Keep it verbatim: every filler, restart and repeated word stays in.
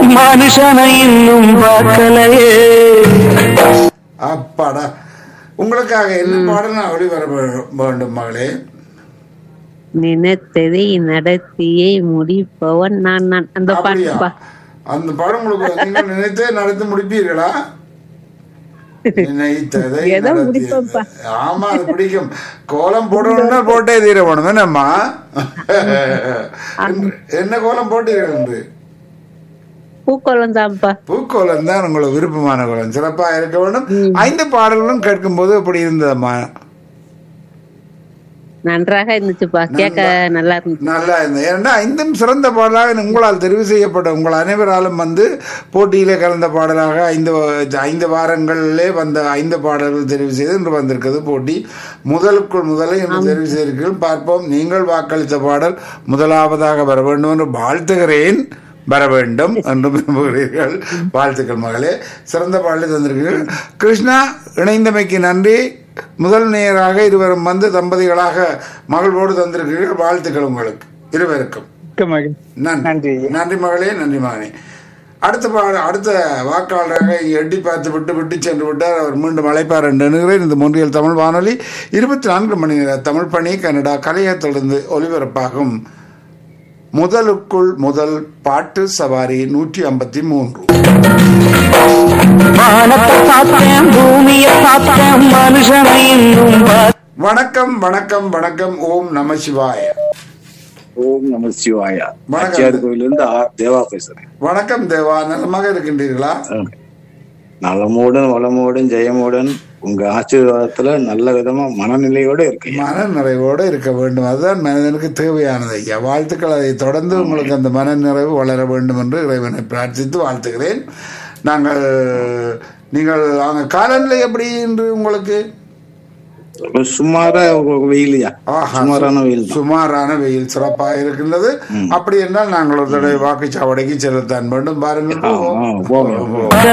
மனுஷனை இன்னும் பார்க்கலையே. அப்பாடா, உங்களுக்காக என்ன பாடல் நான் ஒளிபர வேண்டும் மகளே? நினைத்ததை நடத்தியே முடிப்பவன் நான் நான் அந்த அப்படியா? பாட்டுப்பா. அந்த பாடம் உங்களுக்கு நீங்கள் நினைத்தே நடத்தி முடிப்பீர்களா? நினைத்ததை ஏதோ நடத்தியது. முடிப்போம்ப்பா. ஆமா, அது பிடிக்கும். கோலம் போடணும்னா போட்டே தீர போகணும். என்னம்மா, என்ன கோலம் போட்டீர்கள் என்று? பூக்கோளம் தான்ப்பா. பூக்கோலம் தான் உங்களுக்கு விருப்பமான கோலம். சிறப்பா இருக்க வேண்டும். ஐந்து பாடல்களும் கேட்கும் போது அப்படி இருந்ததம்மா? நன்றாக இருந்துச்சுப்பா, கேட்க நல்லா இருந்துச்சு. நல்லா இருந்தது. ஏன்னா ஐந்தும் சிறந்த பாடலாக உங்களால் தெரிவு செய்யப்பட்ட உங்கள் அனைவராலும் வந்து போட்டியிலே கலந்த பாடலாக ஐந்து ஐந்து வாரங்களிலே வந்த ஐந்து பாடல்கள் தெரிவு செய்து இன்று வந்திருக்கிறது போட்டி. முதலுக்குள் முதலை என்று தெரிவு செய்திருக்கிறீர்கள். பார்ப்போம், நீங்கள் வாக்களித்த பாடல் முதலாவதாக வர வேண்டும் என்று வாழ்த்துகிறேன். வர வேண்டும் என்று விரும்புகிறீர்கள். வாழ்த்துக்கள் மகளே, சிறந்த பாடலை தந்திருக்கிறீர்கள். கிருஷ்ணா, இணைந்தமைக்கு நன்றி. முதல் நேராக இருவரும் வந்து தம்பதிகளாக மகளோடு தந்திருக்கிறீர்கள். வாழ்த்துக்கள் உங்களுக்கு இருவருக்கும். நன்றி நன்றி மகளே, நன்றி மகனே. அடுத்த பாட அடுத்த வாக்காளராக எட்டி பார்த்து விட்டு விட்டு சென்று விட்டார். அவர் மீண்டும் அழைப்பார் என்று எண்ணுகிறேன். இந்த மொன்றியல் தமிழ் வானொலி இருபத்தி நான்கு மணி நேர தமிழ் பணி கனடா கலையத்திலிருந்து ஒலிபரப்பாகும் முதலுக்குள் முதல் பாட்டு சவாரி நூற்றி ஐம்பத்தி மூன்று. வணக்கம் வணக்கம் வணக்கம். ஓம் நம சிவாய. ஓம் நம சிவாயா. வணக்கம். கோயிலிருந்து தேவா பேசுறேன். வணக்கம் தேவா, நலமாக இருக்கின்றீர்களா? நலமோடன் வளமோடன் ஜெயமோடன் உங்க ஆசீர்வாதத்துல நல்ல விதமா மனநிலையோட இருக்கு. மன நிறைவோடு இருக்க வேண்டும், அதுதான் மனிதனுக்கு தேவையானது ஐயா. வாழ்த்துக்கள். அதை தொடர்ந்து உங்களுக்கு அந்த மன நிறைவு வளர வேண்டும் என்று இறைவனை பிரார்த்தித்து வாழ்த்துகிறேன். நாங்கள் நீங்கள் அங்க காலநிலை எப்படி என்று உங்களுக்கு? சுமாரா வெயிலியா? சுமாரான வெயில். சுமாரான வெயில் சிறப்பாக இருக்கின்றது. அப்படி என்றால் நாங்கள் ஒரு தடவை வாக்குச்சாவடிக்கு செல்லத்தான் வேண்டும். பாருங்கள்.